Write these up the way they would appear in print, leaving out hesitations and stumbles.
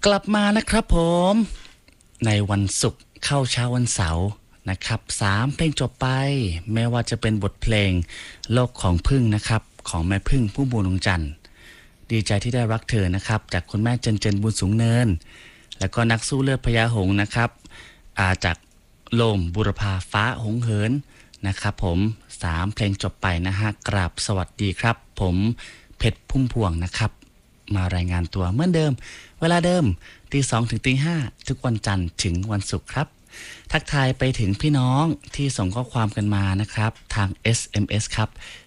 กลับมานะครับผมในวันศุกร์เข้าเช้าวันเสาร์นะครับ3เพลงจบไปแม้ว่าจะเป็นบทเพลงโลกของพึ่งนะครับของแม่พึ่งผู้บุญดวงจันทร์ดีใจที่ได้รักเธอนะครับจากคุณแม่เจนบุญสูงเนินแล้วก็นักสู้เลือดพญาหงส์นะครับจากโลมบุรพาฟ้าหงเหินนะครับผม3เพลงจบไปนะฮะกราบสวัสดีครับผมเพชรพุ่มพวงนะครับมารายงานตัวเหมือนเดิมเวลาเดิมตี 2 ถึงตี 5ทุกวันจันทร์ถึงวันศุกร์ครับทักทายไปถึงพี่น้องที่ส่งข้อความกันมานะครับทาง SMS ครับ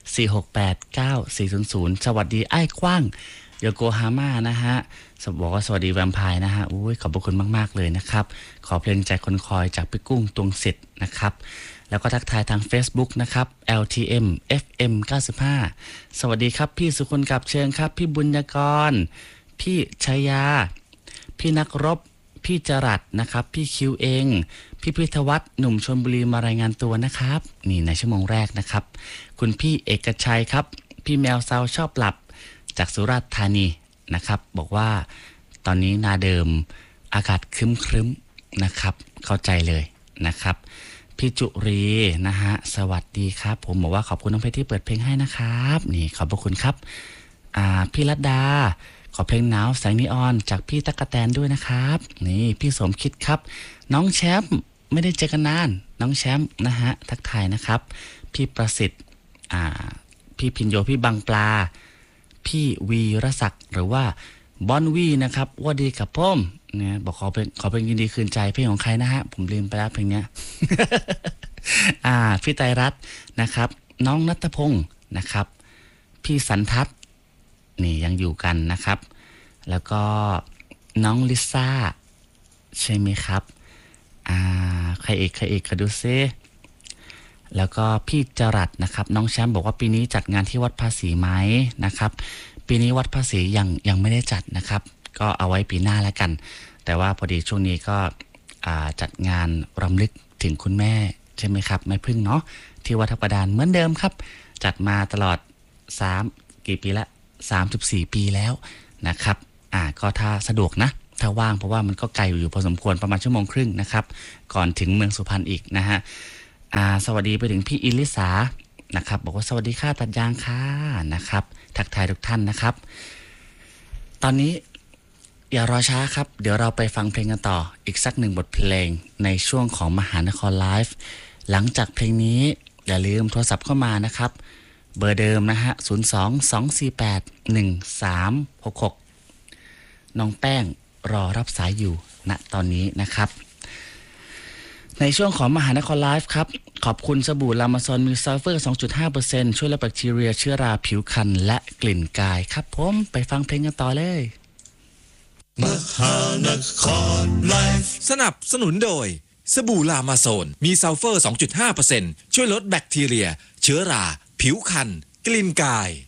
4689400สวัสดีไอ้กว้างโยโกฮาม่านะฮะบอกว่าสวัสดีแวมไพร์นะฮะอุ้ยขอบพระคุณมากๆเลยนะครับขอเพลงใจคนคอยจากพี่กุ้งตวงสิทธิ์นะครับแล้วก็ทักทายทาง Facebook นะครับ LTM FM 95สวัสดีครับพี่สุคนกับเชิญครับพี่บุญยกรพี่ชัยยาพี่นักรบพี่จรัสนะครับพี่คิวเองพี่พิทวัฒน์หนุ่มชลบุรีมารายงานตัวนะครับนี่ในชั่วโมงแรกนะครับคุณพี่เอกชัยครับพี่แมวซาวชอบหลับจากสุราษฎร์ธานีนะครับบอกว่าตอนนี้นาเดิมอากาศครึ้มๆนะครับเข้าใจเลยนะครับพี่จุรีนะฮะสวัสดีครับผมบอกว่าขอบคุณน้องเพชรที่เปิดเพลงให้นะครับนี่ขอบพระคุณครับพี่รัตดาขอเพลงหนาวแสงนีออนจากพี่ตั๊กแตนด้วยนะครับนี่พี่สมคิดครับน้องแชมป์ไม่ได้เจอกันนานน้องแชมป์นะฮะทักทายนะครับพี่ประสิทธิ์พี่พินโยพี่บังปลาพี่วีรศักดิ์หรือว่าบอนวีนะครับว่าดีกับพ่มเนี่ยบอกขอเพลงยินดีคืนใจเพลงของใครนะฮะผมลืมไปแล้วเพลงเนี้ย พี่ไตรรัตน์นะครับน้องณัฐพงศ์นะครับพี่สันทัศน์นี่ยังอยู่กันนะครับแล้วก็น้องลิซ่าใช่ไหมครับใครอีกขอดูซิแล้วก็พี่จรัสนะครับน้องแชมป์บอกว่าปีนี้จัดงานที่วัดภาษีไหมนะครับปีนี้วัดภาษียังไม่ได้จัดนะครับก็เอาไว้ปีหน้าแล้วกันแต่ว่าพอดีช่วงนี้ก็จัดงานรำลึกถึงคุณแม่ใช่ไหมครับแม่พึ่งเนาะที่วัดทับกระดานเหมือนเดิมครับจัดมาตลอดกี่ปีละ34 ปีแล้วนะครับก็ถ้าสะดวกนะถ้าว่างเพราะว่ามันก็ไกลอยู่พอสมควรประมาณ1 ชั่วโมงนะครับก่อนถึงเมืองสุพรรณอีกนะฮะสวัสดีไปถึงพี่อิลิสานะครับบอกว่าสวัสดีค่ะตัดยางค่ะนะครับทักทายทุกท่านนะครับตอนนี้อย่ารอช้าครับเดี๋ยวเราไปฟังเพลงกันต่ออีกสัก1 บทเพลงในช่วงของมหานครไลฟ์หลังจากเพลงนี้อย่าลืมโทรศัพท์เข้ามานะครับเบอร์เดิมนะฮะ02-248-1366น้องแป้งรอรับสายอยู่ณตอนนี้นะครับในช่วงของมหานครไลฟ์ครับขอบคุณสบู่ลามาซอนมีซัลเฟอร์ 2.5% ช่วยลดแบคทีเรียเชื้อราผิวคันและกลิ่นกายครับผมไปฟังเพลงกันต่อเลยมหานครไลฟ์สนับสนุนโดยสบู่ลามาโซนมีซัลเฟอร์ 2.5% ช่วยลดแบคทีเรียเชื้อราผิวคันกลิ่นกาย